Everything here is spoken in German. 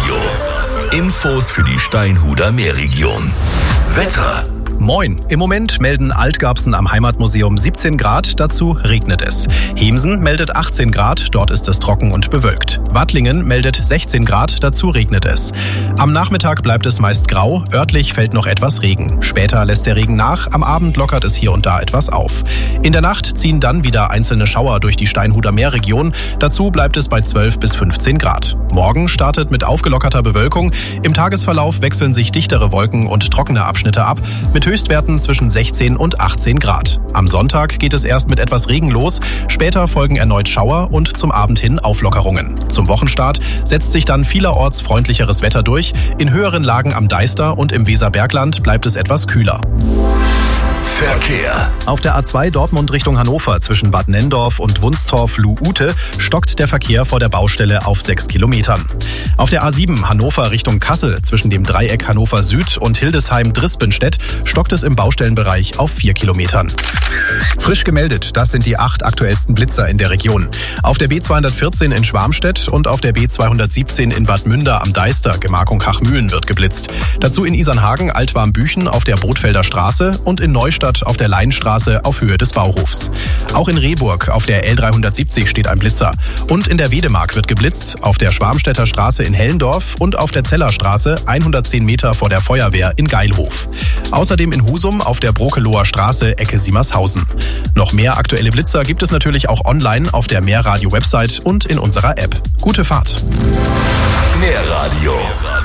Meerradio. Infos für die Steinhuder Meerregion. Wetter. Moin. Im Moment melden Altgarbsen am Heimatmuseum 17 Grad, dazu regnet es. Hemsen meldet 18 Grad, dort ist es trocken und bewölkt. Wattlingen meldet 16 Grad, dazu regnet es. Am Nachmittag bleibt es meist grau, örtlich fällt noch etwas Regen. Später lässt der Regen nach, am Abend lockert es hier und da etwas auf. In der Nacht ziehen dann wieder einzelne Schauer durch die Steinhuder Meerregion, dazu bleibt es bei 12 bis 15 Grad. Morgen startet mit aufgelockerter Bewölkung, im Tagesverlauf wechseln sich dichtere Wolken und trockene Abschnitte ab, mit Höchstwerten zwischen 16 und 18 Grad. Am Sonntag geht es erst mit etwas Regen los, später folgen erneut Schauer und zum Abend hin Auflockerungen. Zum Wochenstart setzt sich dann vielerorts freundlicheres Wetter durch, in höheren Lagen am Deister und im Weserbergland bleibt es etwas kühler. Verkehr. Auf der A2 Dortmund Richtung Hannover zwischen Bad Nenndorf und Wunstorf-Luh-Ute stockt der Verkehr vor der Baustelle auf 6 Kilometern. Auf der A7 Hannover Richtung Kassel zwischen dem Dreieck Hannover Süd und Hildesheim-Drispenstedt stockt es im Baustellenbereich auf 4 Kilometern. Frisch gemeldet, das sind die 8 aktuellsten Blitzer in der Region. Auf der B214 in Schwarmstedt und auf der B217 in Bad Münder am Deister, Gemarkung Hachmühlen, wird geblitzt. Dazu in Isernhagen, Altwarmbüchen auf der Botfelder Straße und in Neustadt auf der Leinstraße auf Höhe des Bauhofs. Auch in Rehburg auf der L370 steht ein Blitzer. Und in der Wedemark wird geblitzt, auf der Schwarmstädter Straße in Hellendorf und auf der Zellerstraße 110 Meter vor der Feuerwehr in Geilhof. Außerdem in Husum auf der Brokeloher Straße Ecke Siemershausen. Noch mehr aktuelle Blitzer gibt es natürlich auch online auf der Meerradio-Website und in unserer App. Gute Fahrt! Meerradio.